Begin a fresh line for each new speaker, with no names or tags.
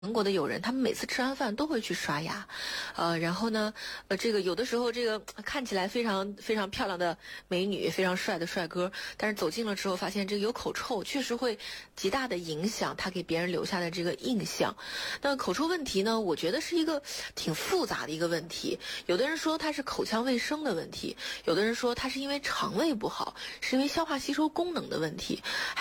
韩国的友人，他们每次吃完饭都会去刷牙，然后呢，这个有的时候这个看起来非常非常漂亮的美女，非常帅的帅哥，但是走近了之后发现这个有口臭，确实会极大的影响他给别人留下的这个印象。那口臭问题呢，我觉得是一个挺复杂的一个问题。有的人说它是口腔卫生的问题，有的人说它是因为肠胃不好，是因为消化吸收功能的问题。